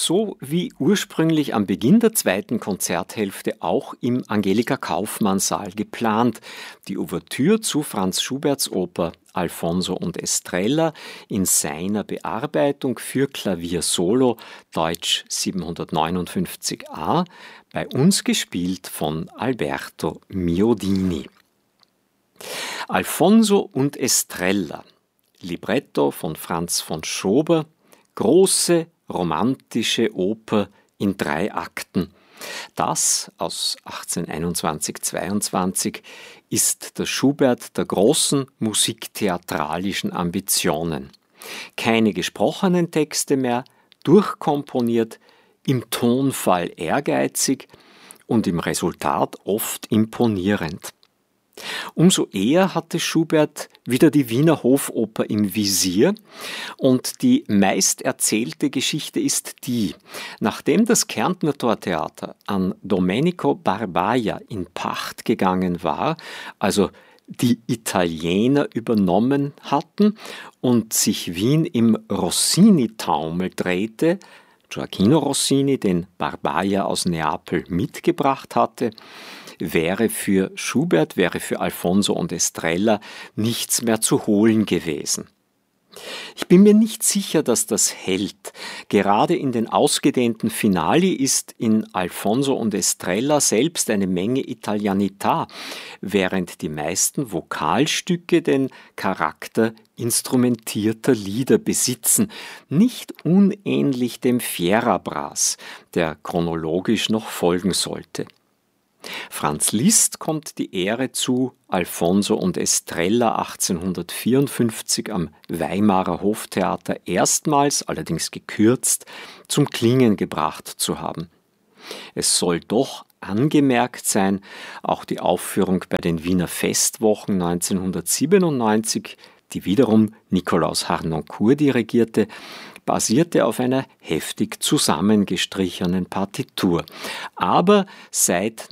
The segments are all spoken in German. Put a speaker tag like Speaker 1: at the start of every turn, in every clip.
Speaker 1: So wie ursprünglich am Beginn der zweiten Konzerthälfte auch im Angelika-Kauffmann-Saal geplant, die Ouvertüre zu Franz Schuberts Oper Alfonso und Estrella in seiner Bearbeitung für Klavier Solo, Deutsch 759a, bei uns gespielt von Alberto Miodini. Alfonso und Estrella, Libretto von Franz von Schober, große romantische Oper in 3 Akten. Das aus 1821-22 ist der Schubert der großen musiktheatralischen Ambitionen. Keine gesprochenen Texte mehr, durchkomponiert, im Tonfall ehrgeizig und im Resultat oft imponierend. Umso eher hatte Schubert wieder die Wiener Hofoper im Visier und die meist erzählte Geschichte ist die: Nachdem das Kärntner Tortheater an Domenico Barbaia in Pacht gegangen war, also die Italiener übernommen hatten und sich Wien im Rossini-Taumel drehte, Gioacchino Rossini, den Barbaia aus Neapel mitgebracht hatte, wäre für Schubert, wäre für Alfonso und Estrella nichts mehr zu holen gewesen. Ich bin mir nicht sicher, dass das hält. Gerade in den ausgedehnten Finali ist in Alfonso und Estrella selbst eine Menge Italianità, während die meisten Vokalstücke den Charakter instrumentierter Lieder besitzen, nicht unähnlich dem Fierabras, der chronologisch noch folgen sollte. Franz Liszt kommt die Ehre zu, Alfonso und Estrella 1854 am Weimarer Hoftheater erstmals, allerdings gekürzt, zum Klingen gebracht zu haben. Es soll doch angemerkt sein, auch die Aufführung bei den Wiener Festwochen 1997, die wiederum Nikolaus Harnoncourt dirigierte, basierte auf einer heftig zusammengestrichenen Partitur. Aber seit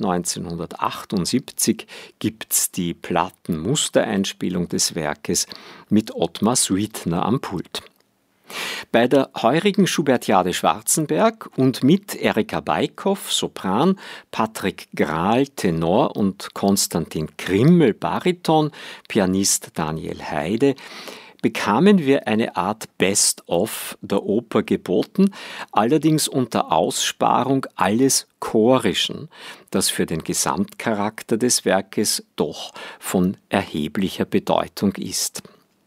Speaker 1: 1978 gibt's die Plattenmustereinspielung des Werkes mit Ottmar Suitner am Pult. Bei der heurigen Schubertiade Schwarzenberg und mit Erika Beikow, Sopran, Patrick Grahl, Tenor und Konstantin Krimmel, Bariton, Pianist Daniel Heide, bekamen wir eine Art Best-of der Oper geboten, allerdings unter Aussparung alles Chorischen, das für den Gesamtcharakter des Werkes doch von erheblicher Bedeutung ist.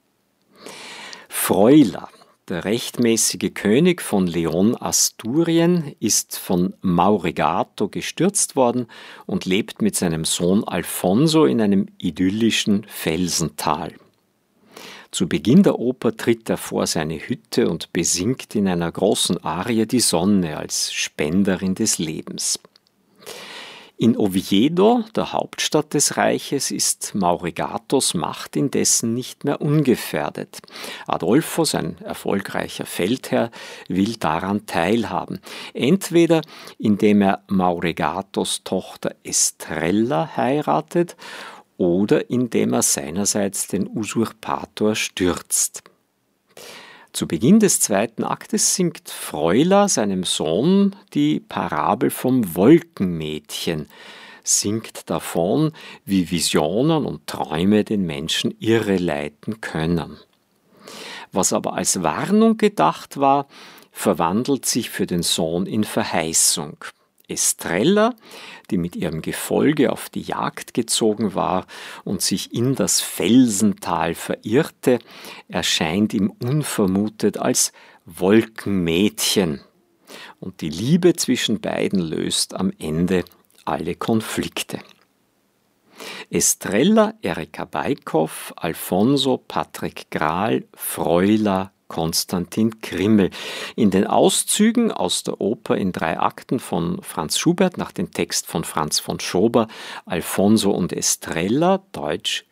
Speaker 1: Freuler, der rechtmäßige König von Leon Asturien, ist von Maurigato gestürzt worden und lebt mit seinem Sohn Alfonso in einem idyllischen Felsental. Zu Beginn der Oper tritt er vor seine Hütte und besingt in einer großen Arie die Sonne als Spenderin des Lebens. In Oviedo, der Hauptstadt des Reiches, ist Maurigatos Macht indessen nicht mehr ungefährdet. Adolfo, sein erfolgreicher Feldherr, will daran teilhaben. Entweder indem er Maurigatos Tochter Estrella heiratet oder indem er seinerseits den Usurpator stürzt. Zu Beginn des 2. Aktes singt Freuler seinem Sohn die Parabel vom Wolkenmädchen, singt davon, wie Visionen und Träume den Menschen irreleiten können. Was aber als Warnung gedacht war, verwandelt sich für den Sohn in Verheißung. Estrella, die mit ihrem Gefolge auf die Jagd gezogen war und sich in das Felsental verirrte, erscheint ihm unvermutet als Wolkenmädchen. Und die Liebe zwischen beiden löst am Ende alle Konflikte. Estrella, Erika Beikow, Alfonso, Patrick Grahl, Freuler, Konstantin Krimmel. In den Auszügen aus der Oper in 3 Akten von Franz Schubert nach dem Text von Franz von Schober, Alfonso und Estrella, Deutsch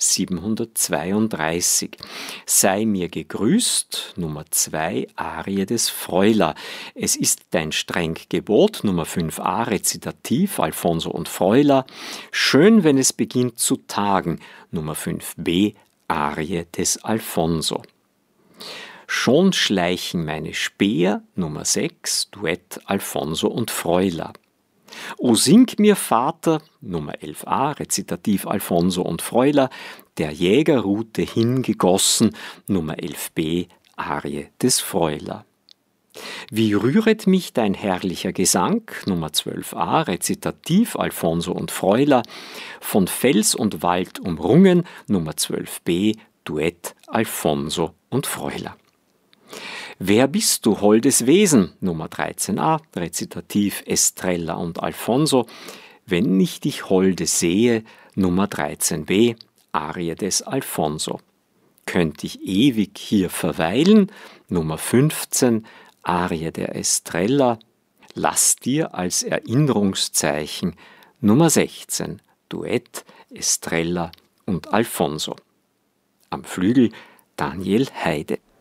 Speaker 1: 732. Sei mir gegrüßt, Nummer 2, Arie des Freuler. Es ist dein streng Gebot, Nummer 5a, Rezitativ, Alfonso und Freuler. Schön, wenn es beginnt zu tagen, Nummer 5b, Arie des Alfonso. Schon schleichen meine Späher, Nummer 6, Duett Alfonso und Freuler. O sing mir Vater, Nummer 11a, Rezitativ Alfonso und Freuler, der Jägerrute hingegossen, Nummer 11b, Arie des Freuler. Wie rühret mich dein herrlicher Gesang, Nummer 12a, Rezitativ Alfonso und Freuler, von Fels und Wald umrungen, Nummer 12b, Duett Alfonso und Freuler. Wer bist du, holdes Wesen, Nummer 13a, Rezitativ Estrella und Alfonso, wenn ich dich holde sehe, Nummer 13b, Arie des Alfonso. Könnt ich ewig hier verweilen, Nummer 15, Arie der Estrella, lass dir als Erinnerungszeichen, Nummer 16, Duett Estrella und Alfonso. Am Flügel Daniel Heide.